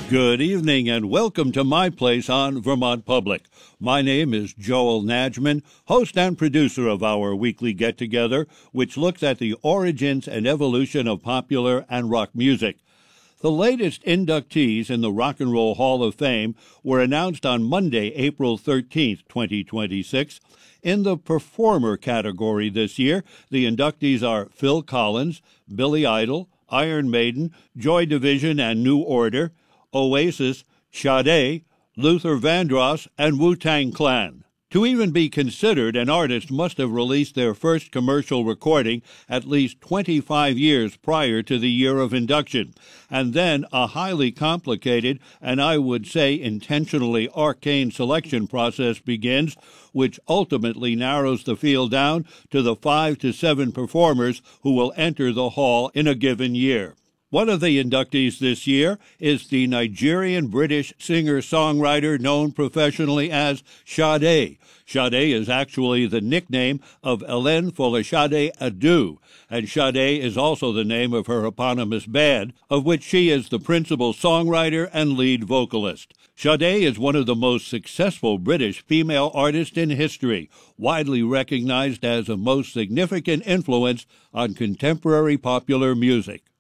Good evening and welcome to my place on Vermont Public. My name is Joel Najman, host and producer of our weekly get-together, which looks at the origins and evolution of popular and rock music. The latest inductees in the Rock and Roll Hall of Fame were announced on Monday, April 13th, 2026. In the performer category this year, the inductees are Phil Collins, Billy Idol, Iron Maiden, Joy Division and New Order, Oasis, Sade, Luther Vandross, and Wu-Tang Clan. To even be considered, an artist must have released their first commercial recording at least 25 years prior to the year of induction, and then a highly complicated and I would say intentionally arcane selection process begins, which ultimately narrows the field down to the 5 to 7 performers who will enter the hall in a given year. One of the inductees this year is the Nigerian-British singer-songwriter known professionally as Sade. Sade is actually the nickname of Hélène Folashade Adu, and Sade is also the name of her eponymous band, of which she is the principal songwriter and lead vocalist. Sade is one of the most successful British female artists in history, widely recognized as a most significant influence on contemporary popular music.